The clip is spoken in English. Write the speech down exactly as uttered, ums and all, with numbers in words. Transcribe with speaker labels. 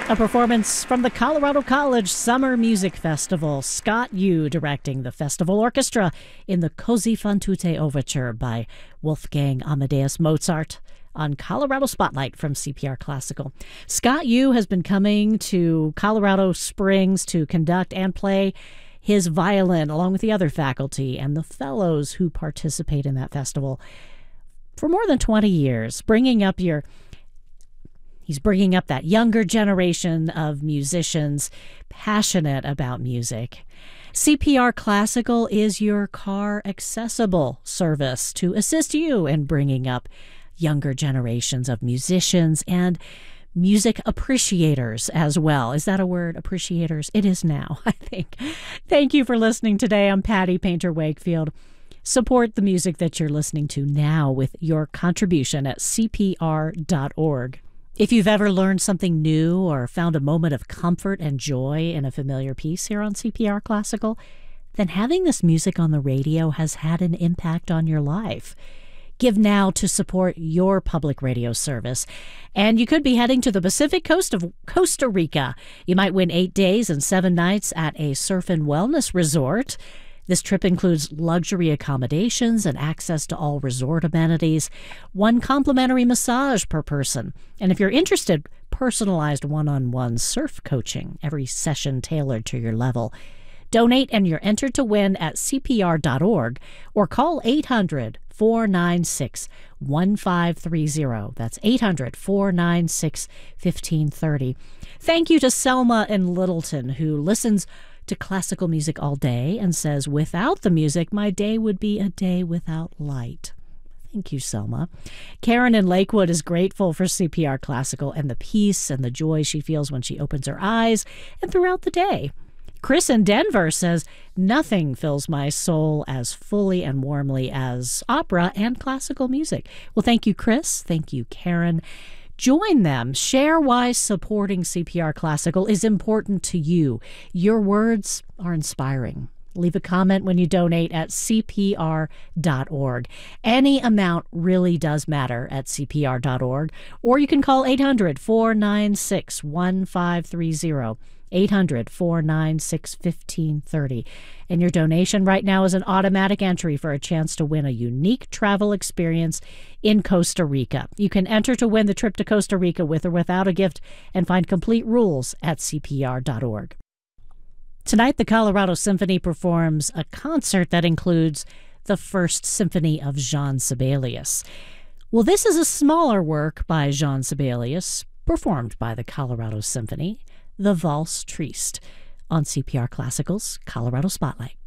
Speaker 1: A performance from the Colorado College Summer Music Festival. Scott Yu directing the festival orchestra in the Così fan tutte Overture by Wolfgang Amadeus Mozart on Colorado Spotlight from C P R Classical. Scott Yu has been coming to Colorado Springs to conduct and play his violin along with the other faculty and the fellows who participate in that festival for more than twenty years, bringing up your He's bringing up that younger generation of musicians passionate about music. C P R Classical is your car accessible service to assist you in bringing up younger generations of musicians and music appreciators as well. Is that a word, appreciators? It is now, I think. Thank you for listening today. I'm Patty Painter Wakefield. Support the music that you're listening to now with your contribution at C P R dot org. If you've ever learned something new or found a moment of comfort and joy in a familiar piece here on C P R Classical, then having this music on the radio has had an impact on your life. Give now to support your public radio service. And you could be heading to the Pacific coast of Costa Rica. You might win eight days and seven nights at a surf and wellness resort. This trip includes luxury accommodations and access to all resort amenities, one complimentary massage per person. And if you're interested, personalized one-on-one surf coaching, every session tailored to your level. Donate and you're entered to win at C P R dot org or call eight hundred, four nine six, one five three zero. That's eight hundred, four nine six, one five three zero. Thank you to Selma in Littleton, who listens to classical music all day and says, without the music, my day would be a day without light. Thank you, Selma. Karen in Lakewood is grateful for C P R Classical and the peace and the joy she feels when she opens her eyes and throughout the day. Chris in Denver says, nothing fills my soul as fully and warmly as opera and classical music. Well, thank you, Chris. Thank you, Karen. Join them. Share why supporting C P R Classical is important to you. Your words are inspiring. Leave a comment when you donate at C P R dot org. Any amount really does matter at C P R dot org. Or you can call eight hundred, four nine six, one five three zero. eight hundred, four nine six, one five three zero. And your donation right now is an automatic entry for a chance to win a unique travel experience in Costa Rica. You can enter to win the trip to Costa Rica with or without a gift and find complete rules at C P R dot org. Tonight, the Colorado Symphony performs a concert that includes the First Symphony of Jean Sibelius. Well, this is a smaller work by Jean Sibelius, performed by the Colorado Symphony, the Valse Triste, on C P R Classical's Colorado Spotlight.